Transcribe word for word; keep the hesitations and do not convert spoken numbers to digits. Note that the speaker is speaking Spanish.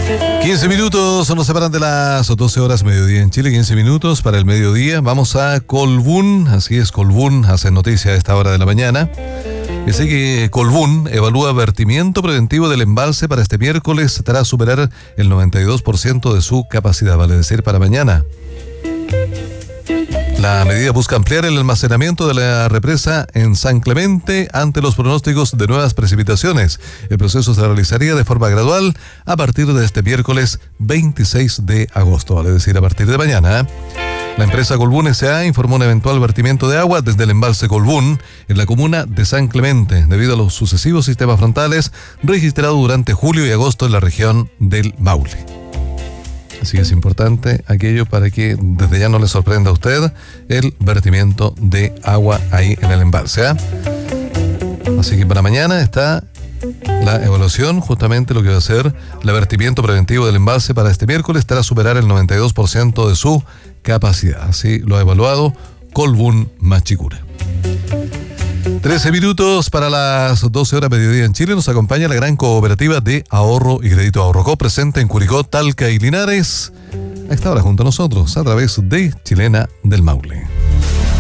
quince minutos nos separan de las doce horas mediodía en Chile, quince minutos para el mediodía. Vamos a Colbún, así es, Colbún hace noticia a esta hora de la mañana. Dice que Colbún evalúa vertimiento preventivo del embalse para este miércoles tras superar el noventa y dos por ciento de su capacidad, vale decir, para mañana. La medida busca ampliar el almacenamiento de la represa en San Clemente ante los pronósticos de nuevas precipitaciones. El proceso se realizaría de forma gradual a partir de este miércoles veintiséis de agosto, vale decir, a partir de mañana. La empresa Colbún S A informó un eventual vertimiento de agua desde el embalse Colbún en la comuna de San Clemente, debido a los sucesivos sistemas frontales registrados durante julio y agosto en la región del Maule. Así que es importante aquello para que desde ya no le sorprenda a usted el vertimiento de agua ahí en el embalse, ¿eh? Así que para mañana está la evaluación, justamente lo que va a ser el vertimiento preventivo del embalse para este miércoles tras superar el noventa y dos por ciento de su capacidad. Así lo ha evaluado Colbún Machicura. trece minutos para las doce horas mediodía en Chile. Nos acompaña la gran cooperativa de ahorro y crédito Ahorrocop, presente en Curicó, Talca y Linares. A esta hora junto a nosotros a través de Chilena del Maule.